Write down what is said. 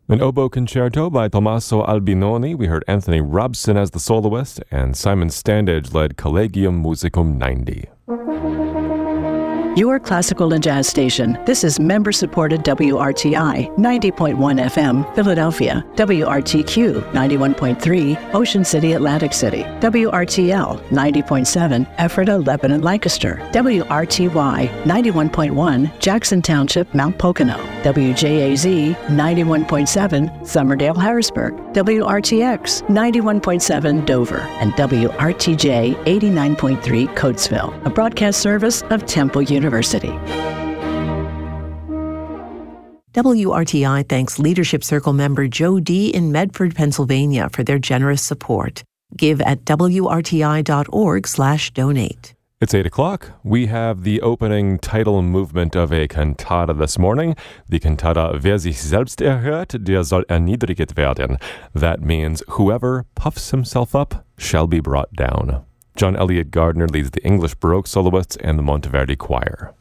An oboe concerto by Tommaso Albinoni. We heard Anthony Robson as the soloist, and Simon Standage led Collegium Musicum 90. Your classical and jazz station. This is member-supported WRTI 90.1 FM, Philadelphia, WRTQ 91.3, Ocean City, Atlantic City, WRTL 90.7, Ephrata, Lebanon, Lancaster, WRTY 91.1, Jackson Township, Mount Pocono, WJAZ 91.7, Summerdale, Harrisburg, WRTX 91.7, Dover, and WRTJ 89.3, Coatesville, a broadcast service of Temple University. WRTI thanks Leadership Circle member Joe D. in Medford, Pennsylvania for their generous support. Give at wrti.org/donate. It's 8 o'clock. We have the opening title movement of a cantata this morning. The cantata Wer sich selbst erhört, der soll erniedriget werden. That means whoever puffs himself up shall be brought down. John Elliott Gardner leads the English Baroque soloists and the Monteverdi Choir.